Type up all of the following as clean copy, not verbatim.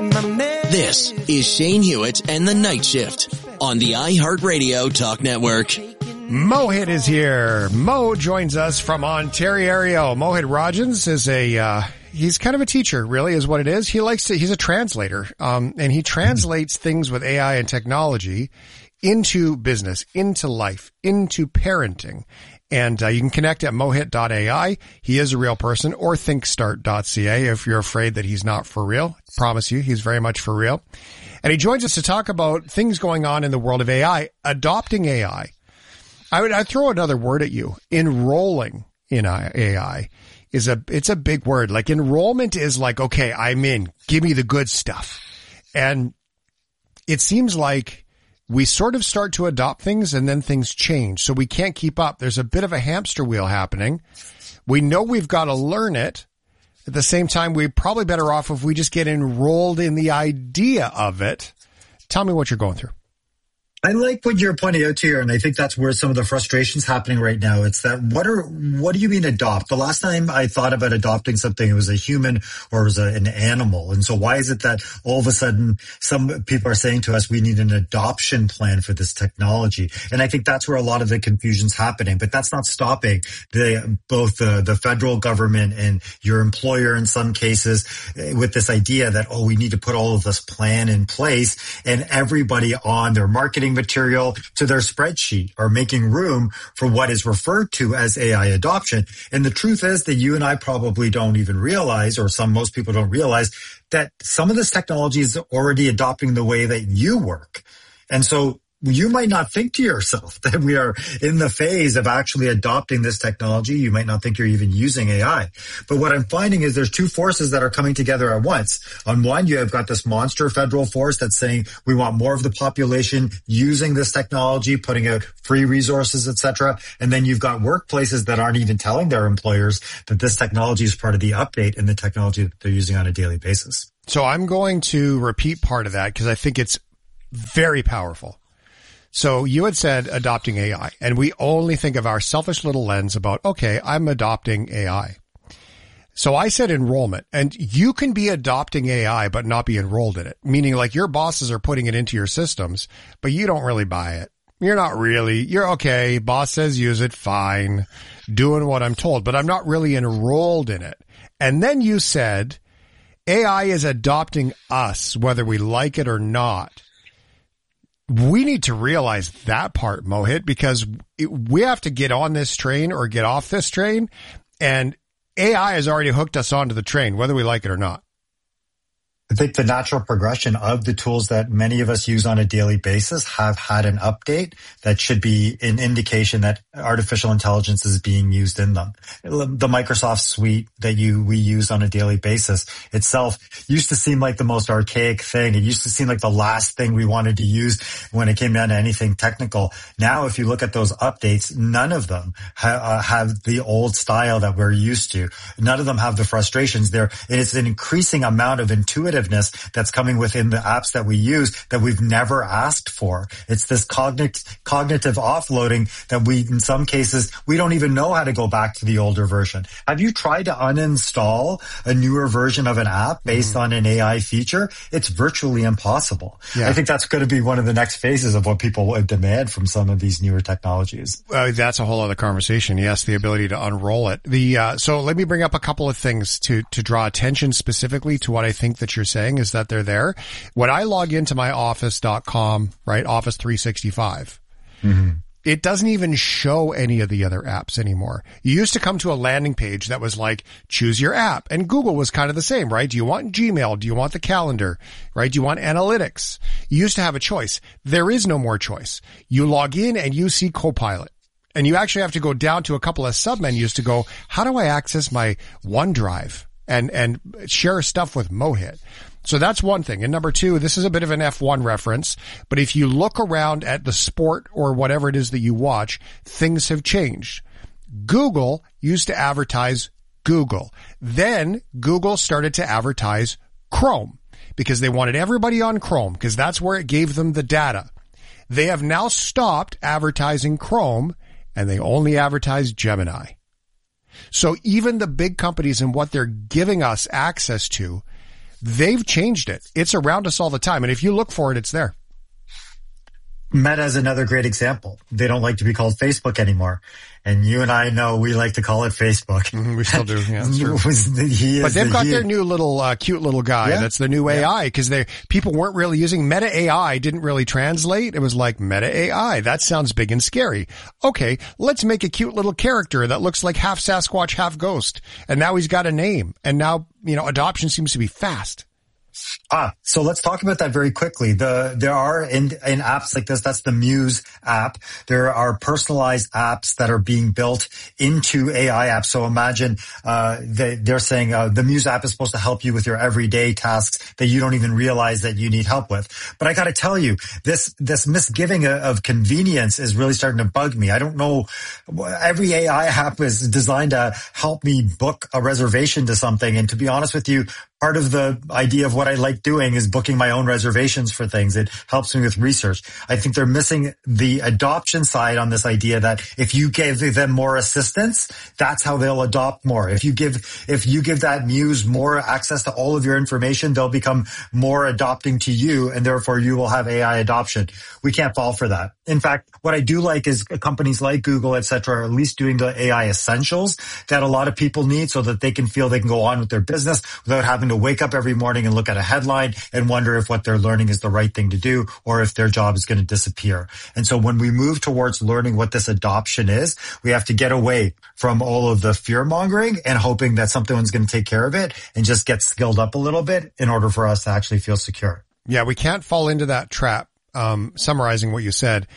This is Shane Hewitt and the Night Shift on the iHeartRadio Talk Network. Mohit is here. Mo joins us from Ontario. Mohit Rajans is he's kind of a teacher, really, is what it is. He's a translator, and he translates things with AI and technology into business, into life, into parenting. And you can connect at mohit.ai. He is a real person, or thinkstart.ca if you're afraid that he's not for real. I promise you, he's very much for real. And he joins us to talk about things going on in the world of AI, adopting AI. I'd throw another word at you. Enrolling in AI it's a big word. Like enrollment is like, okay, I'm in, give me the good stuff. And it seems like we sort of start to adopt things and then things change. So we can't keep up. There's a bit of a hamster wheel happening. We know we've got to learn it. At the same time, we're probably better off if we just get enrolled in the idea of it. Tell me what you're going through. I like what you're pointing out here, and I think that's where some of the frustration's happening right now. It's that what do you mean adopt? The last time I thought about adopting something, it was a human or it was an animal. And so why is it that all of a sudden some people are saying to us we need an adoption plan for this technology? And I think that's where a lot of the confusion's happening. But that's not stopping both the federal government and your employer in some cases with this idea that, we need to put all of this plan in place, and everybody on their marketing material to their spreadsheet are making room for what is referred to as AI adoption. And the truth is that you and I probably don't even realize, or most people don't realize, that some of this technology is already adopting the way that you work. And so you might not think to yourself that we are in the phase of actually adopting this technology. You might not think you're even using AI. But what I'm finding is there's two forces that are coming together at once. On one, you have got this monster federal force that's saying we want more of the population using this technology, putting out free resources, etc. And then you've got workplaces that aren't even telling their employers that this technology is part of the update and the technology that they're using on a daily basis. So I'm going to repeat part of that because I think it's very powerful. So you had said adopting AI, and we only think of our selfish little lens about, okay, I'm adopting AI. So I said enrollment, and you can be adopting AI but not be enrolled in it, meaning like your bosses are putting it into your systems, but you don't really buy it. You're okay. Boss says use it. Fine. Doing what I'm told, but I'm not really enrolled in it. And then you said AI is adopting us, whether we like it or not. We need to realize that part, Mohit, because we have to get on this train or get off this train, and AI has already hooked us onto the train, whether we like it or not. I think the natural progression of the tools that many of us use on a daily basis have had an update that should be an indication that artificial intelligence is being used in them. The Microsoft suite that we use on a daily basis itself used to seem like the most archaic thing. It used to seem like the last thing we wanted to use when it came down to anything technical. Now, if you look at those updates, none of them have the old style that we're used to. None of them have the frustrations there. And it's an increasing amount of intuitiveness that's coming within the apps that we use that we've never asked for. It's this cognitive offloading that in some cases, we don't even know how to go back to the older version. Have you tried to uninstall a newer version of an app based on an AI feature? It's virtually impossible. Yeah. I think that's going to be one of the next phases of what people would demand from some of these newer technologies. That's a whole other conversation. Yes, the ability to unroll it. So let me bring up a couple of things to draw attention specifically to what I think that you're saying is that they're there. When I log into my office.com, right, Office 365, it doesn't even show any of the other apps anymore. You used to come to a landing page that was like, choose your app. And Google was kind of the same, right? Do you want Gmail? Do you want the calendar? Right? Do you want analytics? You used to have a choice. There is no more choice. You log in and you see Copilot. And you actually have to go down to a couple of submenus to go, how do I access my OneDrive and share stuff with Mohit? So that's one thing. And number two, this is a bit of an F1 reference, but if you look around at the sport or whatever it is that you watch, things have changed. Google used to advertise Google. Then Google started to advertise Chrome because they wanted everybody on Chrome because that's where it gave them the data. They have now stopped advertising Chrome and they only advertise Gemini. So even the big companies and what they're giving us access to, They've changed it. It's around us all the time. And if you look for it, it's there. Meta is another great example. They don't like to be called Facebook anymore. And you and I know we like to call it Facebook. We still do. Yeah, that's true. But they've got their new little, cute little guy. Yeah. That's the new AI, because people weren't really using Meta AI, didn't really translate. It was like Meta AI. That sounds big and scary. Okay, let's make a cute little character that looks like half Sasquatch, half ghost. And now he's got a name. And now, adoption seems to be fast. So let's talk about that very quickly. There are in apps like this, that's the Muse app. There are personalized apps that are being built into AI apps. So imagine, they're saying, the Muse app is supposed to help you with your everyday tasks that you don't even realize that you need help with. But I gotta tell you, this misgiving of convenience is really starting to bug me. I don't know. Every AI app is designed to help me book a reservation to something. And to be honest with you, part of the idea of what I like doing is booking my own reservations for things. It helps me with research. I think they're missing the adoption side on this idea that if you give them more assistance, that's how they'll adopt more. If you give that Muse more access to all of your information, they'll become more adopting to you, and therefore you will have AI adoption. We can't fall for that. In fact, what I do like is companies like Google, et cetera, are at least doing the AI essentials that a lot of people need so that they can feel they can go on with their business without having to wake up every morning and look at a headline and wonder if what they're learning is the right thing to do or if their job is going to disappear. And so when we move towards learning what this adoption is, we have to get away from all of the fear mongering and hoping that someone's going to take care of it and just get skilled up a little bit in order for us to actually feel secure. Yeah, we can't fall into that trap. Summarizing what you said.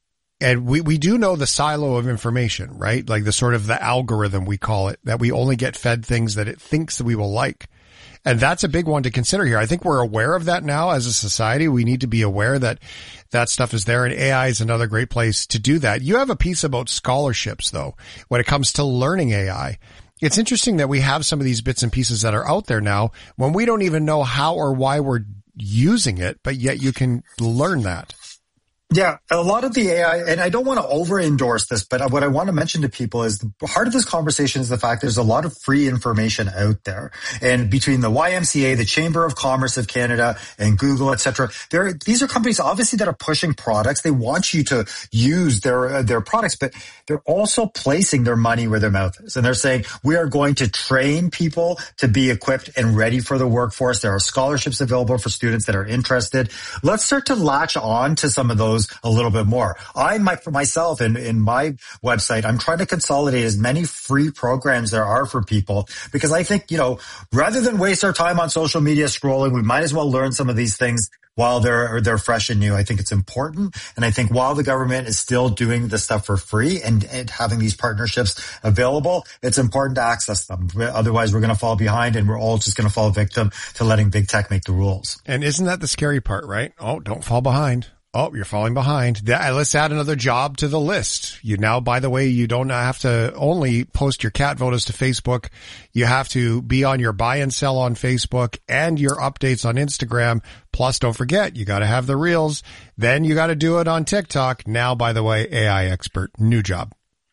And we do know the silo of information, right? Like the algorithm, we call it, that we only get fed things that it thinks that we will like. And that's a big one to consider here. I think we're aware of that now as a society. We need to be aware that that stuff is there, and AI is another great place to do that. You have a piece about scholarships, though, when it comes to learning AI. It's interesting that we have some of these bits and pieces that are out there now when we don't even know how or why we're using it, but yet you can learn that. Yeah, a lot of the AI, and I don't want to over-endorse this, but what I want to mention to people is the heart of this conversation is the fact there's a lot of free information out there. And between the YMCA, the Chamber of Commerce of Canada, and Google, et cetera, these are companies obviously that are pushing products. They want you to use their products, but they're also placing their money where their mouth is. And they're saying, we are going to train people to be equipped and ready for the workforce. There are scholarships available for students that are interested. Let's start to latch on to some of those a little bit more. For myself, in my website, I'm trying to consolidate as many free programs there are for people, because I think, rather than waste our time on social media scrolling, we might as well learn some of these things while they're fresh and new. I think it's important. And I think while the government is still doing this stuff for free and having these partnerships available, it's important to access them. Otherwise, we're going to fall behind and we're all just going to fall victim to letting big tech make the rules. And isn't that the scary part, right? Oh, don't fall behind. Oh, you're falling behind. Let's add another job to the list. By the way, you don't have to only post your cat photos to Facebook. You have to be on your buy and sell on Facebook and your updates on Instagram. Plus, don't forget, you got to have the reels. Then you got to do it on TikTok. Now, by the way, AI expert, new job.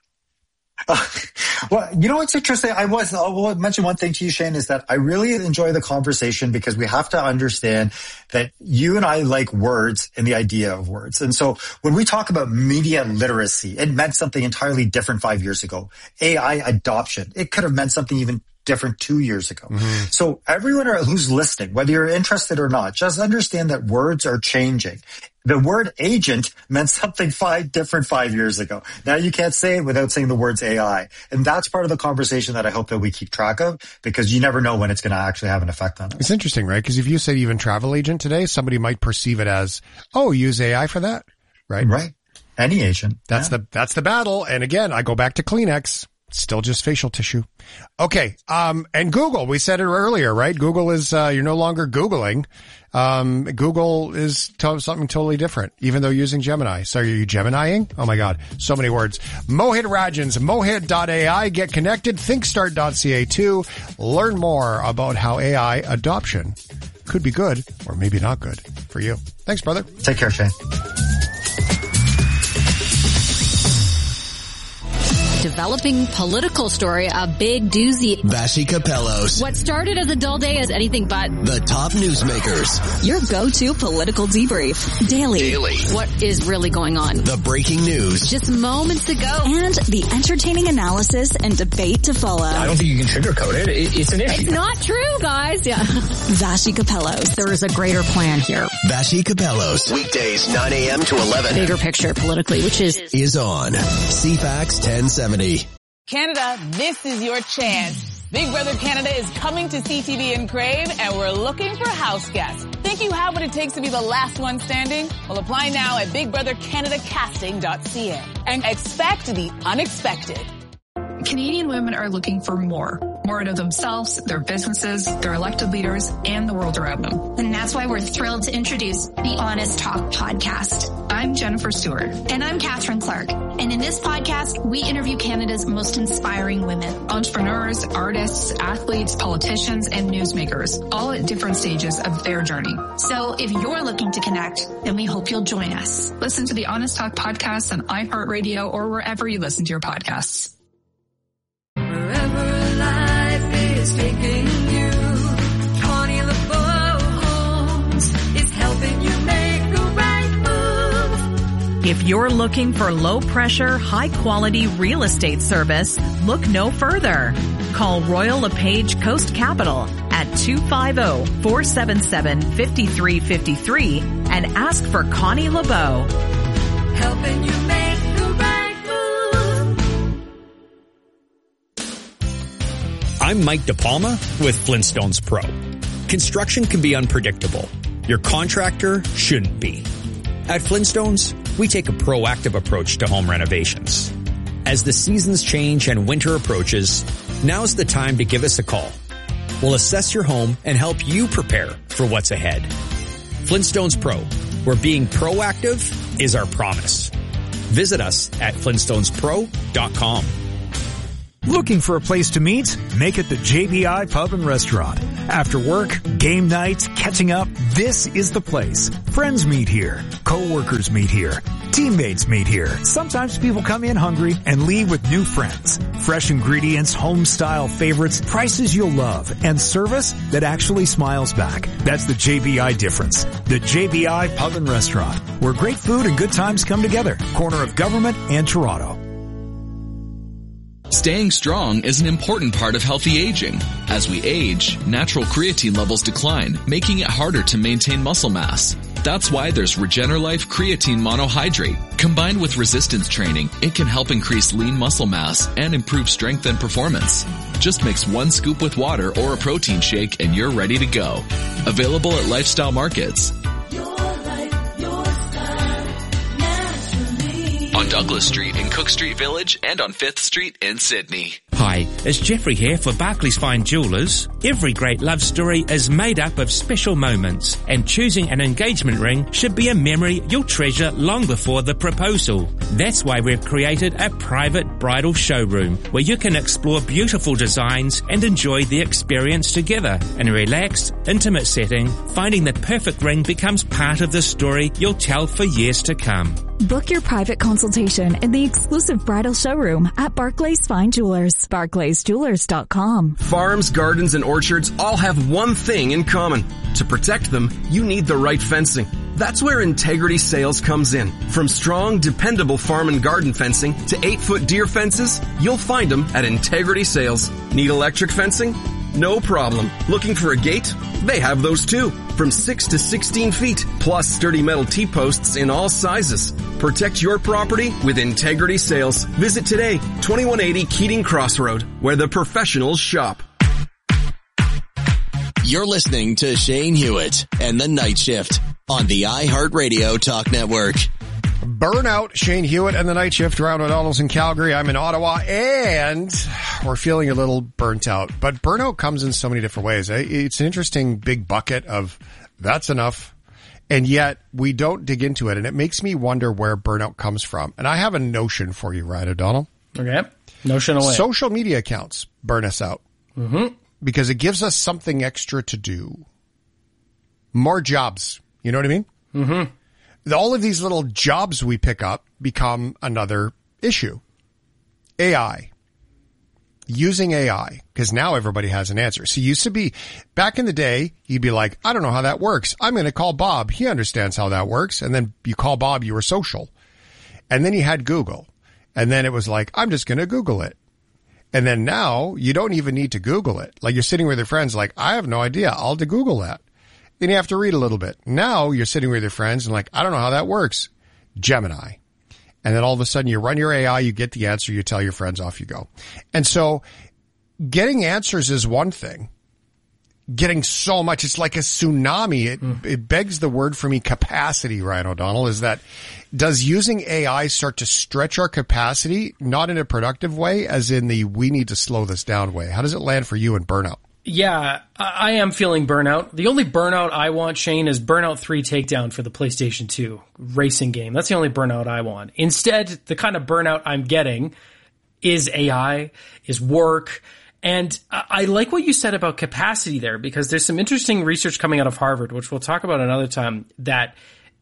Well, what's interesting? I'll mention one thing to you, Shane, is that I really enjoy the conversation because we have to understand that you and I like words and the idea of words. And so when we talk about media literacy, it meant something entirely different 5 years ago. AI adoption, it could have meant something even different 2 years ago. Mm-hmm. So everyone who's listening, whether you're interested or not, just understand that words are changing. The word agent meant something different 5 years ago. Now you can't say it without saying the words AI. And that's part of the conversation that I hope that we keep track of, because you never know when it's going to actually have an effect on us. It's interesting, right? Because if you said even travel agent today, somebody might perceive it as, use AI for that, right? Right. Any agent. That's the battle. And again, I go back to Kleenex. Still just facial tissue. Okay. And Google, we said it earlier, right? Google is, you're no longer Googling. Google is something totally different, even though using Gemini. So are you Geminiing? Oh my God. So many words. Mohit Rajans, mohit.ai. Get connected. Thinkstart.ca too. Learn more about how AI adoption could be good or maybe not good for you. Thanks, brother. Take care, Shane. developing political story, a big doozy. Vassy Capellos. What started as a dull day is anything but. The top newsmakers. Your go-to political debrief. Daily. What is really going on? The breaking news. Just moments ago. And the entertaining analysis and debate to follow. I don't think you can sugarcoat it. It's an issue. It's not true, guys. Yeah. Vassy Capellos. There is a greater plan here. Vassy Capellos. Weekdays 9 a.m. to 11. Bigger picture politically, which is on CFAX 1070. Canada, this is your chance. Big Brother Canada is coming to CTV and Crave, and we're looking for house guests. Think you have what it takes to be the last one standing? Well, apply now at bigbrothercanadacasting.ca and expect the unexpected. Canadian women are looking for more out of themselves, their businesses, their elected leaders, and the world around them. And that's why we're thrilled to introduce the Honest Talk podcast. I'm Jennifer Stewart. And I'm Catherine Clark. And in this podcast, we interview Canada's most inspiring women. Entrepreneurs, artists, athletes, politicians, and newsmakers, all at different stages of their journey. So if you're looking to connect, then we hope you'll join us. Listen to the Honest Talk podcast on iHeartRadio or wherever you listen to your podcasts. Wherever life is taking you, Connie LeBeau Homes is helping you make the right move. If you're looking for low-pressure, high-quality real estate service, look no further. Call Royal LePage Coast Capital at 250-477-5353 and ask for Connie LeBeau. Helping you make the right move. I'm Mike DePalma with Flintstones Pro. Construction can be unpredictable. Your contractor shouldn't be. At Flintstones, we take a proactive approach to home renovations. As the seasons change and winter approaches, now's the time to give us a call. We'll assess your home and help you prepare for what's ahead. Flintstones Pro, where being proactive is our promise. Visit us at flintstonespro.com. Looking for a place to meet? Make it the JBI Pub and Restaurant. After work, game nights, catching up, this is the place. Friends meet here. Co-workers meet here. Teammates meet here. Sometimes people come in hungry and leave with new friends. Fresh ingredients, home-style favorites, prices you'll love, and service that actually smiles back. That's the JBI difference. The JBI Pub and Restaurant, where great food and good times come together. Corner of Government and Toronto. Staying strong is an important part of healthy aging. As we age, natural creatine levels decline, making it harder to maintain muscle mass. That's why there's Regenerlife Creatine Monohydrate. Combined with resistance training, it can help increase lean muscle mass and improve strength and performance. Just mix 1 scoop with water or a protein shake and you're ready to go. Available at Lifestyle Markets. On Douglas Street in Cook Street Village and on 5th Street in Sydney. Hi, it's Jeffrey here for Barclays Fine Jewellers. Every great love story is made up of special moments, and choosing an engagement ring should be a memory you'll treasure long before the proposal. That's why we've created a private bridal showroom where you can explore beautiful designs and enjoy the experience together. In a relaxed, intimate setting, finding the perfect ring becomes part of the story you'll tell for years to come. Book your private consultation in the exclusive bridal showroom at Barclays Fine Jewelers. BarclaysJewelers.com. Farms, gardens, and orchards all have one thing in common. To protect them, you need the right fencing. That's where Integrity Sales comes in. From strong, dependable farm and garden fencing to 8-foot deer fences, you'll find them at Integrity Sales. Need electric fencing? No problem. Looking for a gate? They have those too. From 6 to 16 feet, plus sturdy metal T-posts in all sizes. Protect your property with Integrity Sales. Visit today, 2180 Keating Crossroad, where the professionals shop. You're listening to Shane Hewitt and the Night Shift on the iHeartRadio Talk Network. Burnout, Shane Hewitt and the Night Shift around O'Donnell's in Calgary. I'm in Ottawa, and we're feeling a little burnt out. But burnout comes in so many different ways. It's an interesting big bucket of that's enough, and yet we don't dig into it. And it makes me wonder where burnout comes from. And I have a notion for you, Ryan O'Donnell. Okay. Notion away. Social media accounts burn us out. Mm-hmm. Because it gives us something extra to do. More jobs. You know what I mean? Mm-hmm. All of these little jobs we pick up become another issue. AI. Using AI, because now everybody has an answer. So it used to be, back in the day, you'd be like, I don't know how that works. I'm going to call Bob. He understands how that works. And then you call Bob, you were social. And then you had Google. And then it was like, I'm just going to Google it. And then now you don't even need to Google it. Like you're sitting with your friends like, I have no idea. I'll Google that. Then you have to read a little bit. Now you're sitting with your friends and like, I don't know how that works. Gemini. And then all of a sudden you run your AI, you get the answer, you tell your friends, off you go. And so getting answers is one thing. Getting so much, it's like a tsunami. It begs the word for me, capacity, Ryan O'Donnell, is that does using AI start to stretch our capacity, not in a productive way, as in the we need to slow this down way? How does it land for you in burnout? Yeah, I am feeling burnout. The only burnout I want, Shane, is Burnout 3 Takedown for the PlayStation 2 racing game. That's the only burnout I want. Instead, the kind of burnout I'm getting is AI, is work. And I like what you said about capacity there, because there's some interesting research coming out of Harvard, which we'll talk about another time, that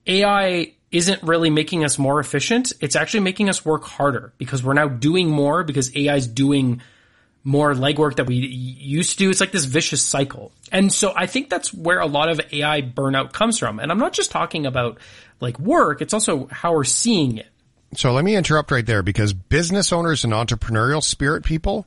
AI isn't really making us more efficient. It's actually making us work harder because we're now doing more because AI is doing more legwork that we used to do. It's like this vicious cycle. And so I think that's where a lot of AI burnout comes from. And I'm not just talking about like work, it's also how we're seeing it. So let me interrupt right there, because business owners and entrepreneurial spirit people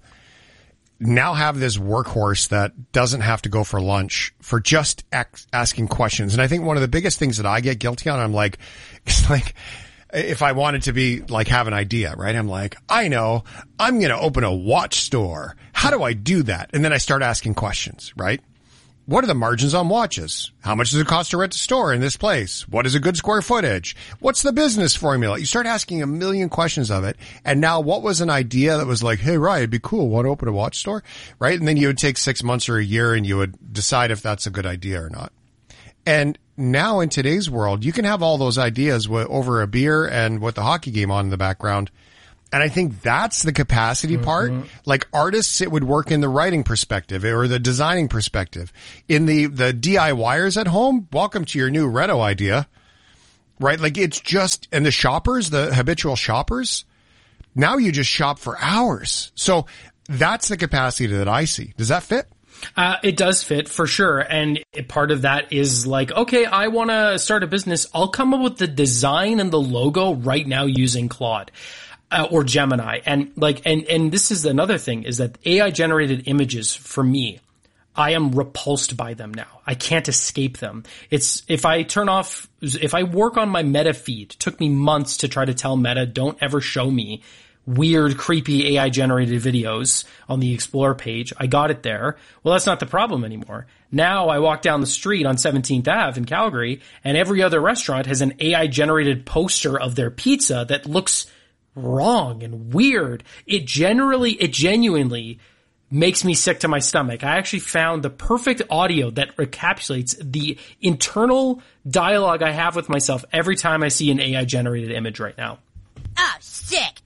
now have this workhorse that doesn't have to go for lunch for just asking questions. And I think one of the biggest things that I get guilty on, I'm like, it's like, if I wanted to be like, have an idea, right? I'm like, I know, I'm going to open a watch store. How do I do that? And then I start asking questions, right? What are the margins on watches? How much does it cost to rent a store in this place? What is a good square footage? What's the business formula? You start asking a million questions of it. And now what was an idea that was like, hey, Ryan, it'd be cool. Want to open a watch store? Right? And then you would take 6 months or a year and you would decide if that's a good idea or not. And now in today's world, you can have all those ideas over a beer and with the hockey game on in the background. And I think that's the capacity part. Like artists, it would work in the writing perspective or the designing perspective. In the DIYers at home, welcome to your new Reto idea, right? Like it's just, and the shoppers, the habitual shoppers, now you just shop for hours. So that's the capacity that I see. Does that fit? It does fit for sure. And part of that is like, okay, I want to start a business. I'll come up with the design and the logo right now using Claude. Or Gemini. And like, and this is another thing, is that AI generated images for me, I am repulsed by them now. I can't escape them. If I work on my Meta feed, it took me months to try to tell Meta, don't ever show me weird, creepy AI generated videos on the Explore page. I got it there. Well, that's not the problem anymore. Now I walk down the street on 17th Ave in Calgary and every other restaurant has an AI generated poster of their pizza that looks wrong and weird. It genuinely makes me sick to my stomach. I actually found the perfect audio that encapsulates the internal dialogue I have with myself every time I see an AI generated image right now. Oh, sick.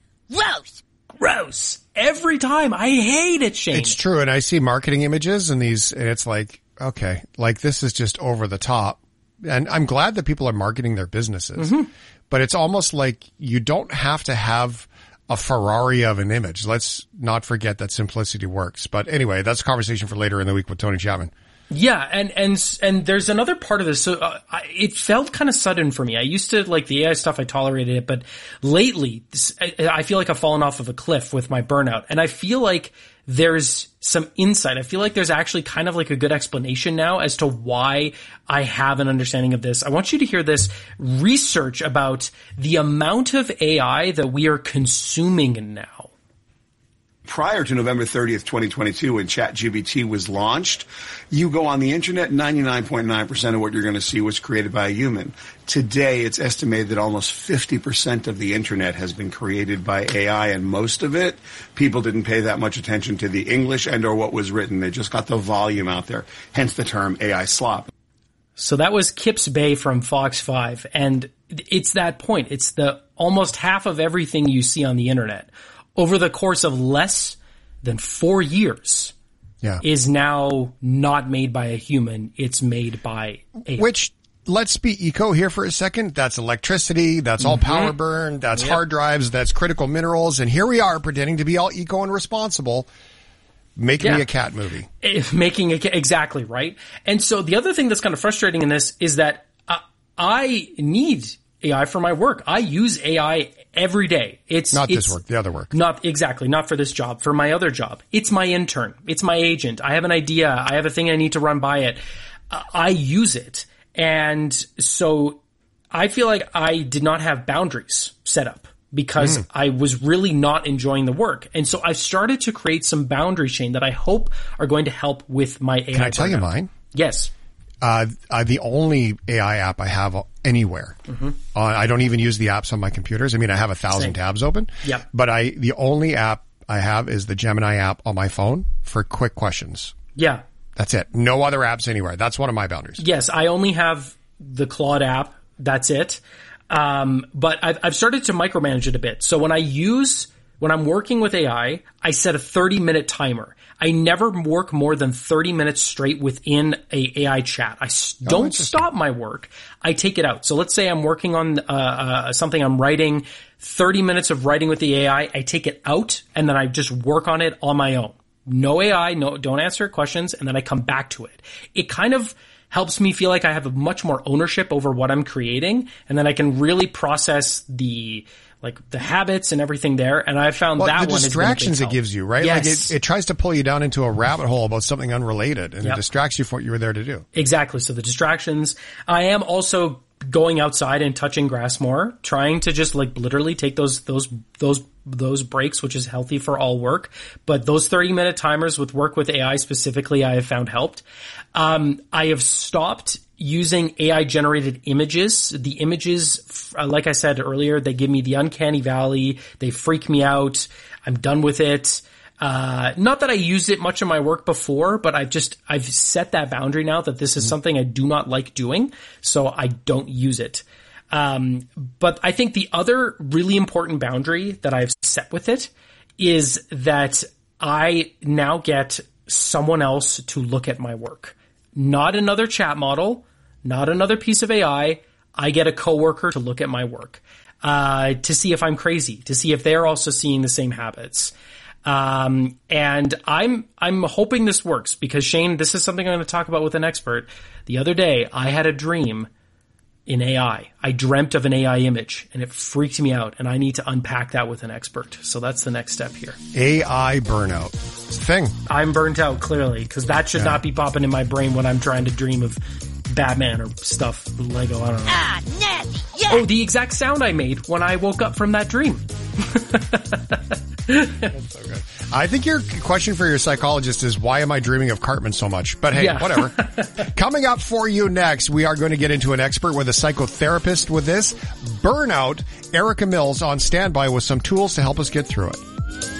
Gross. Every time. I hate it, Shane. It's true. And I see marketing images and it's like, okay, like this is just over the top. And I'm glad that people are marketing their businesses, but it's almost like you don't have to have a Ferrari of an image. Let's not forget that simplicity works. But anyway, that's a conversation for later in the week with Tony Chapman. Yeah, and there's another part of this. So it felt kind of sudden for me. I used to like the AI stuff. I tolerated it, but lately I feel like I've fallen off of a cliff with my burnout, and I feel like there's some insight. I feel like there's actually kind of like a good explanation now as to why I have an understanding of this. I want you to hear this research about the amount of AI that we are consuming now. Prior to November 30th, 2022, when ChatGPT was launched, you go on the internet, 99.9% of what you're going to see was created by a human. Today, it's estimated that almost 50% of the internet has been created by AI, and most of it, people didn't pay that much attention to the English and or what was written. They just got the volume out there, hence the term AI slop. So that was Kips Bay from Fox 5, and it's that point. It's the almost half of everything you see on the internet over the course of less than 4 years is now not made by a human. It's made by AI. Which let's be eco here for a second. That's electricity. That's all power burn. That's hard drives. That's critical minerals. And here we are pretending to be all eco and responsible, making me a cat movie. Exactly, right? And so the other thing that's kind of frustrating in this is that I need AI for my work. I use AI every day. It's not this work, the other work. Not for this job, for my other job. It's my intern. It's my agent. I have an idea. I have a thing I need to run by it. I use it. And so I feel like I did not have boundaries set up because I was really not enjoying the work. And so I've started to create some boundaries, Shane, that I hope are going to help with my AI. Can I tell you mine? Yes. The only AI app I have anywhere. I don't even use the apps on my computers. I mean, I have 1,000 tabs open. Yep. But the only app I have is the Gemini app on my phone for quick questions. Yeah. That's it. No other apps anywhere. That's one of my boundaries. Yes, I only have the Claude app. That's it. But I've started to micromanage it a bit. So when I'm working with AI, I set a 30-minute timer. I never work more than 30 minutes straight within a AI chat. I don't stop my work. I take it out. So let's say I'm working on something I'm writing, 30 minutes of writing with the AI. I take it out and then I just work on it on my own. No AI, don't answer questions, and then I come back to it. It kind of helps me feel like I have much more ownership over what I'm creating, and then I can really process the habits and everything there. And I found that one the distractions it gives you, right? Yes. Like it tries to pull you down into a rabbit hole about something unrelated, and it distracts you from what you were there to do. Exactly. So the distractions. I am also going outside and touching grass more, trying to just literally take those breaks, which is healthy for all work. But those 30-minute timers with work with AI specifically, I have found helped. I have stopped using AI generated images. The images, like I said earlier, they give me the uncanny valley. They freak me out. I'm done with it. Not that I used it much in my work before, but I've set that boundary now that this is something I do not like doing. So I don't use it. But I think the other really important boundary that I've set with it is that I now get someone else to look at my work. Not another chat model, not another piece of AI. I get a coworker to look at my work, to see if I'm crazy, to see if they're also seeing the same habits. And I'm hoping this works because Shane, this is something I'm going to talk about with an expert. The other day, I had a dream in AI. I dreamt of an AI image and it freaked me out, and I need to unpack that with an expert. So that's the next step here. AI burnout. It's a thing. I'm burnt out clearly because that should not be popping in my brain when I'm trying to dream of Batman or stuff, Lego, I don't know. Nasty. Yeah. Oh, the exact sound I made when I woke up from that dream. That's so good. I think your question for your psychologist is, why am I dreaming of Cartman so much? But hey, whatever. Coming up for you next, we are going to get into an expert with a psychotherapist with this. Burnout. Erica Mills on standby with some tools to help us get through it.